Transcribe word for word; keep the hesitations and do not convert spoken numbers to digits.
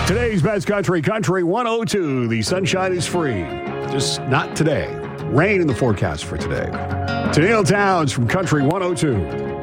Today's Best Country, Country one oh two. The sunshine is free. Just not today. Rain in the forecast for today. To Neil Towns from Country one oh two.